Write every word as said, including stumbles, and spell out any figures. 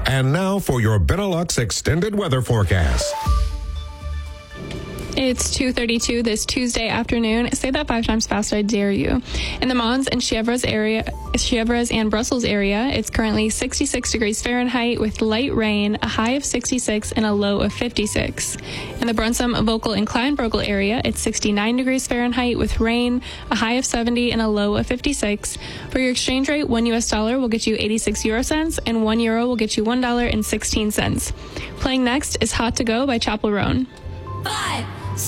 And now for your Benelux extended weather forecast. It's two thirty-two this Tuesday afternoon. Say that five times fast, I dare you. In the Mons and Chèvres area, Chèvres and Brussels area, it's currently sixty-six degrees Fahrenheit with light rain, a high of sixty-six and a low of fifty-six. In the Brunsum, Vocal, and Kleinbrogel area, it's sixty-nine degrees Fahrenheit with rain, a high of seventy and a low of fifty-six. For your exchange rate, one U S dollar will get you eighty-six euro cents and one euro will get you one dollar and sixteen cents. Playing next is Hot to Go by Chapel Roan. Five.